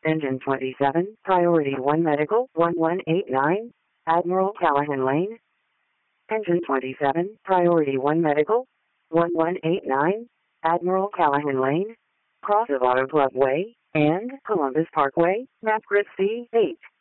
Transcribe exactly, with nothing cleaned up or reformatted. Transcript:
Engine twenty-seven, Priority one Medical, one one eight nine, Admiral Callahan Lane. Engine twenty-seven, Priority one Medical, one one eight nine, Admiral Callahan Lane, Cross of Auto Club Way, and Columbus Parkway, map grid C eight.